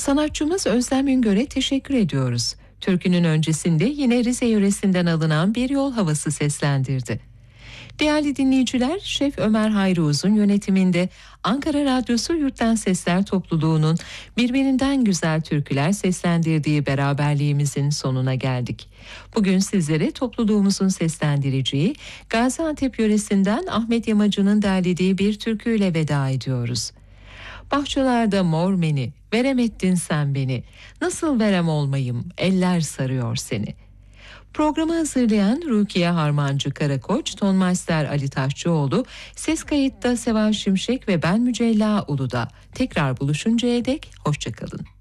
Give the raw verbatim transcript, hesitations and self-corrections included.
Sanatçımız Özlem Üngör'e teşekkür ediyoruz. Türkünün öncesinde yine Rize yöresinden alınan bir yol havası seslendirdi. Değerli dinleyiciler, Şef Ömer Hayri Uzun yönetiminde Ankara Radyosu Yurttan Sesler Topluluğu'nun birbirinden güzel türküler seslendirdiği beraberliğimizin sonuna geldik. Bugün sizlere topluluğumuzun seslendireceği Gaziantep yöresinden Ahmet Yamacı'nın derlediği bir türküyle veda ediyoruz. Bahçelerde mor meni, veremettin sen beni, nasıl verem olmayım, eller sarıyor seni. Programı hazırlayan Rukiye Harmancı Karakoç, Tonmeister Ali Taşçıoğlu, ses kayıtta Seval Şimşek ve ben Mücella Uludağ. Tekrar buluşuncaya dek hoşçakalın.